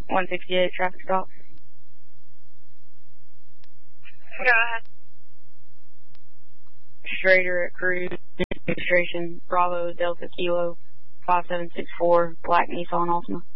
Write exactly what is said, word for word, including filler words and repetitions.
one sixty-eight traffic stop. Go ahead. Schrader at Cruise, Administration, Bravo, Delta, Kilo, five seven six four, Black Nissan Altima.